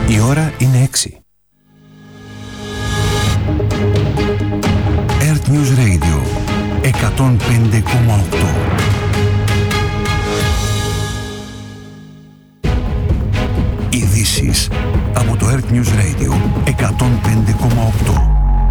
Η ώρα είναι 6. Earth News Radio 105,8. Ειδήσεις από το Earth News Radio 105,8.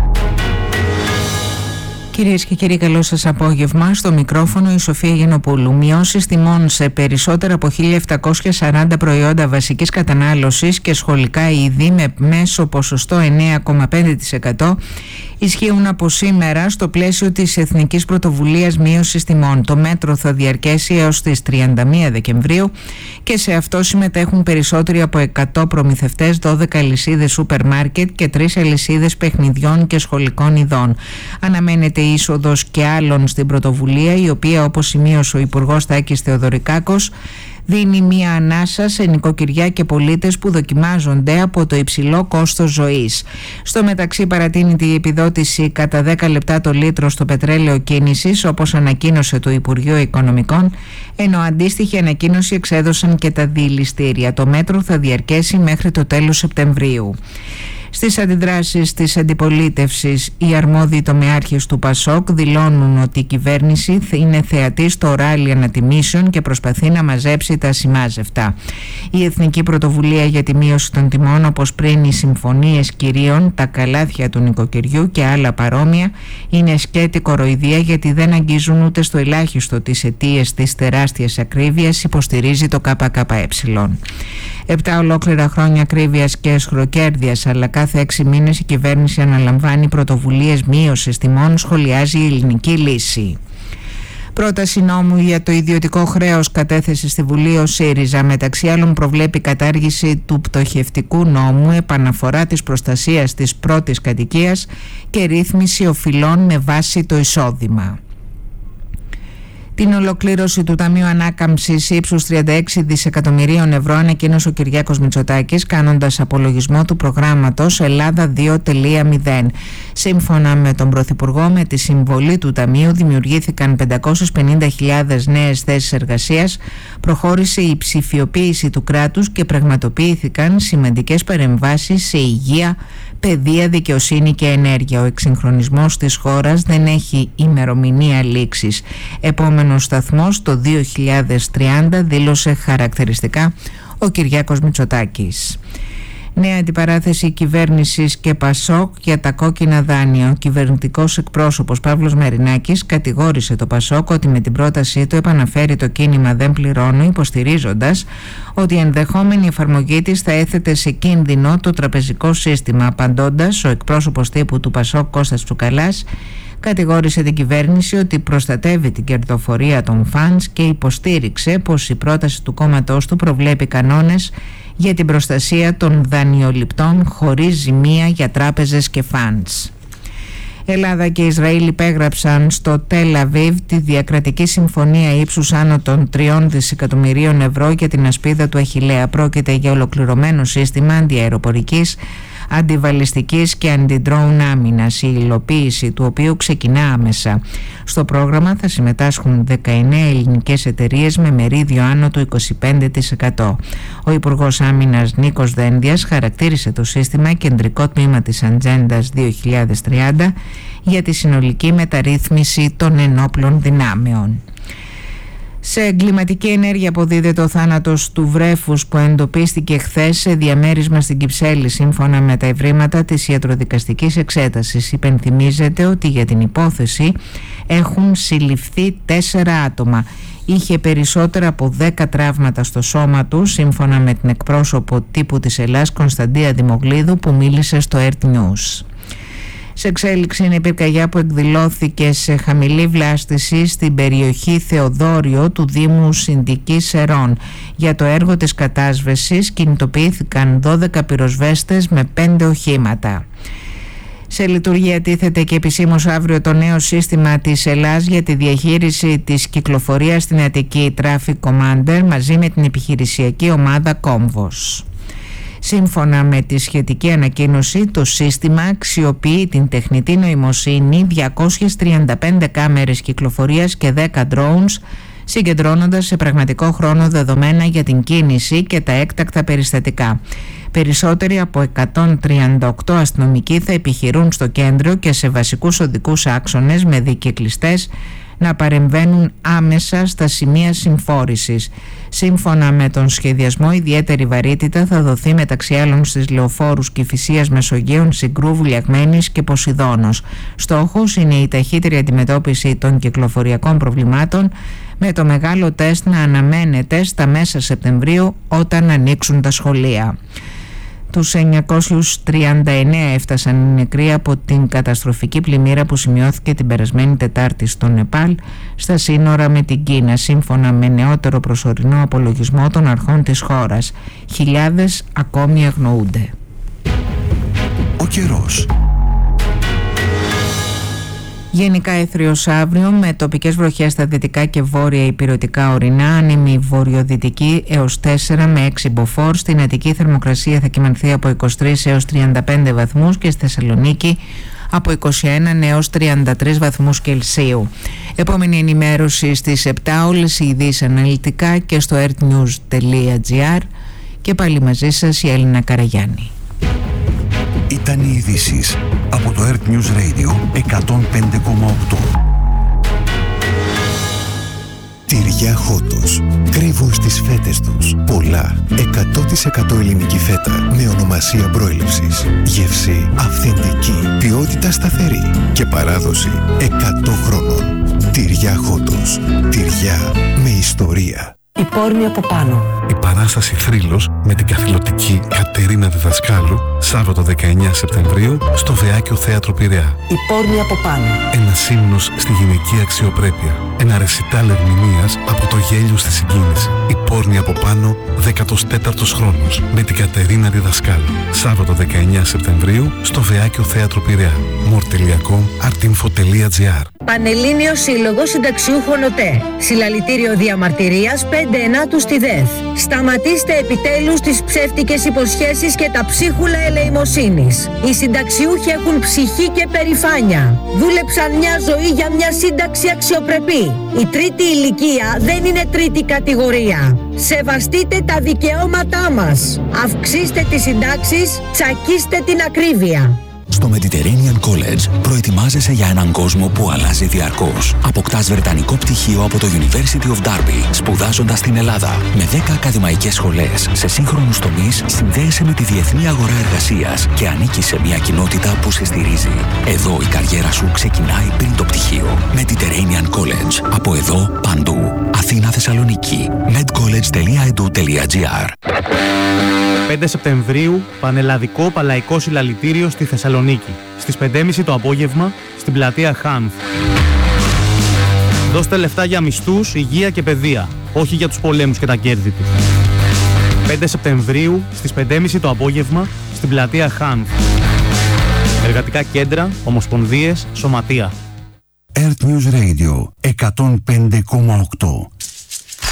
Κυρίες και κύριοι, καλό σας απόγευμα. Στο μικρόφωνο η Σοφία Γενοπούλου. Μειώσεις τιμών σε περισσότερα από 1.740 προϊόντα βασικής κατανάλωσης και σχολικά είδη με μέσο ποσοστό 9,5% ισχύουν από σήμερα στο πλαίσιο της Εθνικής Πρωτοβουλίας Μείωσης Τιμών. Το μέτρο θα διαρκέσει έως τις 31 Δεκεμβρίου και σε αυτό συμμετέχουν περισσότεροι από 100 προμηθευτές, 12 αλυσίδες σούπερ μάρκετ και 3 αλυσίδες παιχνιδιών και σχολικών ειδών. Αναμένεται η είσοδος και άλλων στην πρωτοβουλία, η οποία, όπως σημείωσε ο Υπουργός Τάκης Θεοδωρικάκος, δίνει μία ανάσα σε νοικοκυριά και πολίτες που δοκιμάζονται από το υψηλό κόστος ζωής. Στο μεταξύ παρατείνεται η επιδότηση κατά 10 λεπτά το λίτρο στο πετρέλαιο κίνησης, όπως ανακοίνωσε το Υπουργείο Οικονομικών, ενώ αντίστοιχη ανακοίνωση εξέδωσαν και τα διειλιστήρια. Το μέτρο θα διαρκέσει μέχρι το τέλος Σεπτεμβρίου. Στις αντιδράσεις της αντιπολίτευσης, οι αρμόδιοι τομεάρχες του ΠΑΣΟΚ δηλώνουν ότι η κυβέρνηση είναι θεατή στο ράλι ανατιμήσεων και προσπαθεί να μαζέψει τα ασημάζευτα. Η Εθνική Πρωτοβουλία για τη Μείωση των Τιμών, όπως πριν οι συμφωνίες κυρίων, τα καλάθια του νοικοκυριού και άλλα παρόμοια, είναι σκέτη κοροϊδία, γιατί δεν αγγίζουν ούτε στο ελάχιστο τις αιτίες της τεράστιας ακρίβειας, υποστηρίζει το ΚΚΕ. 7 ολόκληρα χρόνια ακρίβειας και σχροκέρδειας, αλλά κάθε 6 μήνες η κυβέρνηση αναλαμβάνει πρωτοβουλίες μείωσης τιμών, σχολιάζει η Ελληνική Λύση. Πρόταση νόμου για το ιδιωτικό χρέος κατέθεσε στη Βουλή ο ΣΥΡΙΖΑ. Μεταξύ άλλων προβλέπει κατάργηση του πτωχευτικού νόμου, επαναφορά της προστασίας της πρώτης κατοικίας και ρύθμιση οφειλών με βάση το εισόδημα. Την ολοκλήρωση του Ταμείου Ανάκαμψης ύψους 36 δισεκατομμυρίων ευρώ ανακοίνωσε ο Κυριάκος Μητσοτάκης, κάνοντας απολογισμό του προγράμματος Ελλάδα 2.0. Σύμφωνα με τον Πρωθυπουργό, με τη συμβολή του Ταμείου δημιουργήθηκαν 550.000 νέες θέσεις εργασίας, προχώρησε η ψηφιοποίηση του κράτους και πραγματοποιήθηκαν σημαντικές παρεμβάσεις σε υγεία, παιδεία, δικαιοσύνη και ενέργεια. Ο εξυγχρονισμός της χώρας δεν έχει ημερομηνία λήξης. Επόμενος σταθμός το 2030, δήλωσε χαρακτηριστικά ο Κυριάκος Μητσοτάκης. Νέα αντιπαράθεση κυβέρνησης και ΠΑΣΟΚ για τα κόκκινα δάνεια. Ο κυβερνητικός εκπρόσωπος Παύλος Μερινάκης κατηγόρησε το ΠΑΣΟΚ ότι με την πρότασή του επαναφέρει το κίνημα «Δεν πληρώνω», υποστηρίζοντας ότι η ενδεχόμενη εφαρμογή της θα έθετε σε κίνδυνο το τραπεζικό σύστημα. Απαντώντας, ο εκπρόσωπος τύπου του ΠΑΣΟΚ Κώστας Τσουκαλάς κατηγόρησε την κυβέρνηση ότι προστατεύει την κερδοφορία των φαντς και υποστήριξε πως η πρόταση του κόμματός του προβλέπει κανόνες για την προστασία των δανειοληπτών χωρίς ζημία για τράπεζες και φαντς. Ελλάδα και Ισραήλ υπέγραψαν στο Τελ Αβίβ τη διακρατική συμφωνία ύψους άνω των 3 δισεκατομμυρίων ευρώ για την ασπίδα του Αχιλλέα. Πρόκειται για ολοκληρωμένο σύστημα αντιαεροπορικής, αντιβαλιστικής και αντιντρόουν άμυνας, η υλοποίηση του οποίου ξεκινά άμεσα. Στο πρόγραμμα θα συμμετάσχουν 19 ελληνικές εταιρείες με μερίδιο άνω του 25%. Ο Υπουργός Άμυνας Νίκος Δένδιας χαρακτήρισε το σύστημα κεντρικό τμήμα της Ατζέντας 2030 για τη συνολική μεταρρύθμιση των ενόπλων δυνάμεων. Σε εγκληματική ενέργεια αποδίδεται ο θάνατος του βρέφους που εντοπίστηκε χθες σε διαμέρισμα στην Κυψέλη. Σύμφωνα με τα ευρήματα της ιατροδικαστικής εξέτασης, υπενθυμίζεται ότι για την υπόθεση έχουν συλληφθεί 4 άτομα. Είχε περισσότερα από 10 τραύματα στο σώμα του, σύμφωνα με την εκπρόσωπο τύπου της Ελλάς Κωνσταντία Δημογλίδου, που μίλησε στο Earth News. Σε εξέλιξη είναι η πυρκαγιά που εκδηλώθηκε σε χαμηλή βλάστηση στην περιοχή Θεοδόριο του Δήμου Συνδικής Σερών. Για το έργο της κατάσβεσης κινητοποιήθηκαν 12 πυροσβέστες με 5 οχήματα. Σε λειτουργία τίθεται και επισήμως αύριο το νέο σύστημα της Ελλάς για τη διαχείριση της κυκλοφορίας στην Αττική, Traffic Commander, μαζί με την επιχειρησιακή ομάδα Κόμβος. Σύμφωνα με τη σχετική ανακοίνωση, το σύστημα αξιοποιεί την τεχνητή νοημοσύνη, 235 κάμερες κυκλοφορίας και 10 drones συγκεντρώνοντας σε πραγματικό χρόνο δεδομένα για την κίνηση και τα έκτακτα περιστατικά. Περισσότεροι από 138 αστυνομικοί θα επιχειρούν στο κέντρο και σε βασικούς οδικούς άξονες με δικυκλιστές να παρεμβαίνουν άμεσα στα σημεία συμφόρησης. Σύμφωνα με τον σχεδιασμό, ιδιαίτερη βαρύτητα θα δοθεί μεταξύ άλλων στις λεωφόρους Κηφισίας, Μεσογείων, Συγκρού, Βουλιαγμένης και Ποσειδώνος. Στόχος είναι η ταχύτερη αντιμετώπιση των κυκλοφοριακών προβλημάτων, με το μεγάλο τεστ να αναμένεται στα μέσα Σεπτεμβρίου όταν ανοίξουν τα σχολεία. Τους 939 έφτασαν οι νεκροί από την καταστροφική πλημμύρα που σημειώθηκε την περασμένη Τετάρτη στο Νεπάλ, στα σύνορα με την Κίνα, σύμφωνα με νεότερο προσωρινό απολογισμό των αρχών της χώρας. Χιλιάδες ακόμη αγνοούνται. Ο καιρός. Γενικά έθριος αύριο, με τοπικές βροχές στα δυτικά και βόρεια ηπειρωτικά ορεινά, άνεμη βορειοδυτική έως 4 με 6 μποφόρ. Στην Αττική θερμοκρασία θα κυμανθεί από 23 έως 35 βαθμούς και στη Θεσσαλονίκη από 21 έως 33 βαθμούς Κελσίου. Επόμενη ενημέρωση στις 7, όλες οι ειδήσεις αναλυτικά και στο earthnews.gr. Και πάλι μαζί σας η Έλληνα Καραγιάννη. Ήταν οι ειδήσεις από το Earth News Radio 105,8. Τυριά Χότος. Κρύβουν στις φέτες τους πολλά 100% ελληνική φέτα με ονομασία προέλευσης. Γεύση αυθεντική, ποιότητα σταθερή και παράδοση 100 χρόνων. Τυριά Χότος. Τυριά με ιστορία. Η πόρνη από πάνω. Η παράσταση Θρύλος με την καθηλωτική Κατερίνα Διδασκάλου, Σάββατο 19 Σεπτεμβρίου στο Βεάκιο Θέατρο Πειραιά. Η πόρνη από πάνω. Ένας ύμνος στη γυναική αξιοπρέπεια. Ένα ρεσιτάλ ερμηνείας από το γέλιο στη συγκίνηση. Η πόρνη από πάνω, 14ος χρόνος με την Κατερίνα Διδασκάλου. Σάββατο 19 Σεπτεμβρίου στο Βεάκιο Θέατρο Πειραιά. more.com/artinfo.gr. Πανελλήνιος Σύλλογος Συνταξιούχων ΟΤΕ. Συλλαλητήριο διαμαρτυρίας 5/9 στη ΔΕΘ. Σταματήστε επιτέλους τις ψεύτικες υποσχέσεις και τα ψίχουλα ελεημοσύνης. Οι συνταξιούχοι έχουν ψυχή και περηφάνεια. Δούλεψαν μια ζωή για μια σύνταξη αξιοπρεπή. Η τρίτη ηλικία δεν είναι τρίτη κατηγορία. Σεβαστείτε τα δικαιώματά μας. Αυξήστε τις συντάξεις, τσακίστε την ακρίβεια. Στο Mediterranean College προετοιμάζεσαι για έναν κόσμο που αλλάζει διαρκώς. Αποκτάς βρετανικό πτυχίο από το University of Derby, σπουδάζοντας στην Ελλάδα. Με 10 ακαδημαϊκές σχολές σε σύγχρονους τομείς, συνδέεσαι με τη διεθνή αγορά εργασίας και ανήκεις σε μια κοινότητα που σε στηρίζει. Εδώ η καριέρα σου ξεκινάει πριν το πτυχίο. Mediterranean College. Από εδώ, παντού. Αθήνα, Θεσσαλονίκη. medcollege.edu.gr. 5 Σεπτεμβρίου, πανελλαδικό παλαϊκό συλλαλητήριο στη Θεσσαλονίκη. Στις 5.30 το απόγευμα, στην πλατεία Χάνθ. Δώστε λεφτά για μισθούς, υγεία και παιδεία, όχι για τους πολέμους και τα κέρδη του. 5 Σεπτεμβρίου, στις 5.30 το απόγευμα, στην πλατεία Χάνθ. Εργατικά κέντρα, ομοσπονδίες, σωματεία. Earth News Radio 105,8.